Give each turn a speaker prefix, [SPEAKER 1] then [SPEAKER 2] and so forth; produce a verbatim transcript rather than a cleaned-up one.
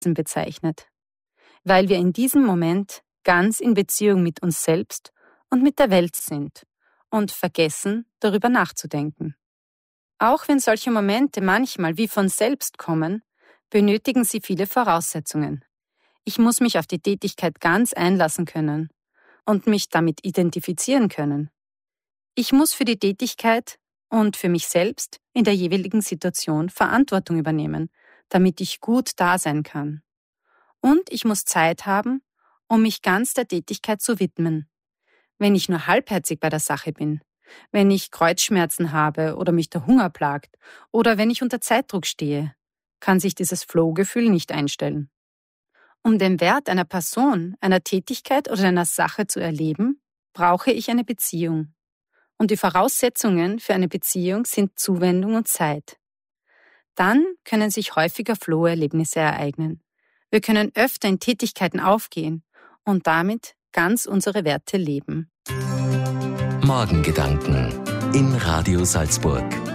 [SPEAKER 1] bezeichnet, weil wir in diesem Moment ganz in Beziehung mit uns selbst und mit der Welt sind und vergessen, darüber nachzudenken. Auch wenn solche Momente manchmal wie von selbst kommen, benötigen sie viele Voraussetzungen. Ich muss mich auf die Tätigkeit ganz einlassen können und mich damit identifizieren können. Ich muss für die Tätigkeit und für mich selbst in der jeweiligen Situation Verantwortung übernehmen, damit ich gut da sein kann. Und ich muss Zeit haben, um mich ganz der Tätigkeit zu widmen. Wenn ich nur halbherzig bei der Sache bin, wenn ich Kreuzschmerzen habe oder mich der Hunger plagt oder wenn ich unter Zeitdruck stehe, kann sich dieses Flow-Gefühl nicht einstellen. Um den Wert einer Person, einer Tätigkeit oder einer Sache zu erleben, brauche ich eine Beziehung. Und die Voraussetzungen für eine Beziehung sind Zuwendung und Zeit. Dann können sich häufiger Flow-Erlebnisse ereignen. Wir können öfter in Tätigkeiten aufgehen und damit ganz unsere Werte leben.
[SPEAKER 2] Morgengedanken in Radio Salzburg.